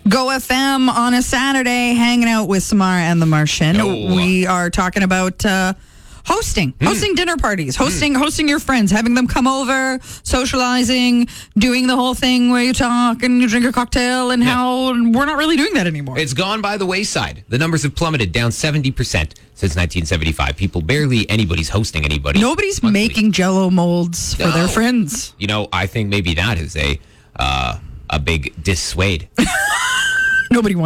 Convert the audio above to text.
Go FM on a Saturday, hanging out with Samara and the Martian. Oh. We are talking about hosting dinner parties, hosting your friends, having them come over, socializing, doing the whole thing where you talk and you drink a cocktail, and how we're not really doing that anymore. It's gone by the wayside. The numbers have plummeted, down 70% since 1975. Anybody's hosting anybody. Nobody's monthly. making Jell-O molds for their friends. I think maybe that is a big dissuade. Nobody wants